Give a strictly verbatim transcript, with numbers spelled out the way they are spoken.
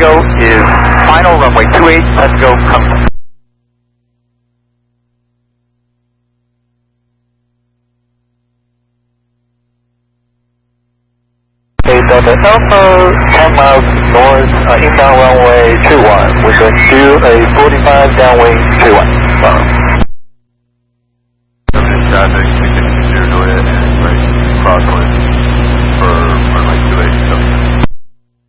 Tango is final, runway two eight, Tango, come. Okay, Delta Alpha, ten miles north, uh, inbound runway two one. We're going to do a forty-five downwind two one. Traffic, we can do it and right crosswind for runway two eight.